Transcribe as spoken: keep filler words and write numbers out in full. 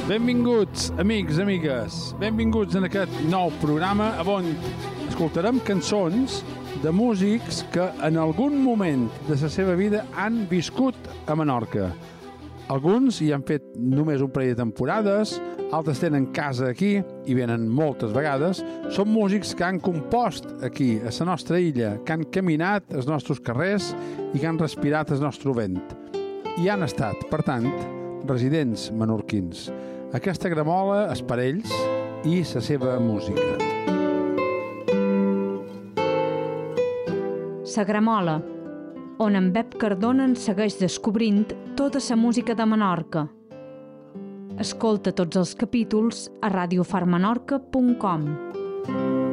Benvinguts, amics, amigues. Benvinguts en aquest nou programa on escoltarem cançons de músics que en algun moment de la seva vida han viscut a Menorca. Alguns hi han fet només un parell de temporades, altres tenen casa aquí i venen moltes vegades. Són músics que han compost aquí, a la nostra illa, que han caminat als nostres carrers i que han respirat el nostre vent. I han estat, per tant, residents menorquins. Aquesta gramola és per ells i la seva música. La gramola, on en Bep Cardona en segueix descobrint tota la música de Menorca. Escolta tots els capítols a radiofarmenorca punt com.